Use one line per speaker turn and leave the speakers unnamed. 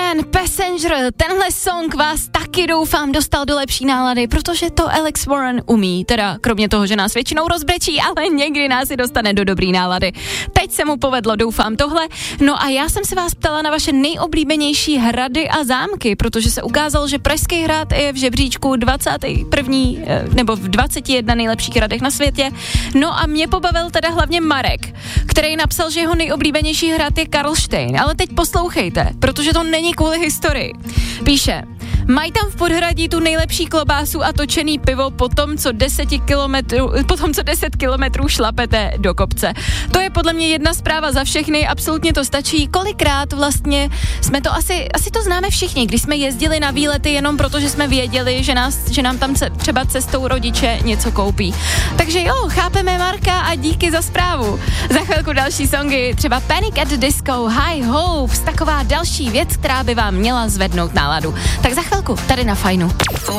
Sheeran, Passenger, tenhle song vás taky doufám dostal do lepší nálady, protože to Alex Warren umí, teda kromě toho, že nás většinou rozbrečí, ale někdy nás i dostane do dobrý nálady. Teď se mu povedlo, doufám tohle. No a já jsem se vás ptala na vaše nejoblíbenější hrady a zámky, protože se ukázalo, že Pražský hrad je v žebříčku 21. nebo v 21 nejlepších hradech na světě. No a mě pobavil teda hlavně Marek, který napsal, že jeho nejoblíbenější hrad je Karlštejn. Ale teď poslouchejte, protože to není kvůli historii. Píše: mají tam v Podhradí tu nejlepší klobásu a točený pivo po tom, co 10 kilometrů šlapete do kopce. To je podle mě jedna zpráva za všechny, absolutně to stačí. Kolikrát vlastně jsme to asi to známe všichni, když jsme jezdili na výlety jenom proto, že jsme věděli, že nám tam třeba cestou rodiče něco koupí. Takže jo, chápeme Marka a díky za zprávu. Za chvilku další songy, třeba Panic at the Disco, High Hopes, taková další věc, která by vám měla zvednout náladu. Tak za chvilku tady na Fajnu.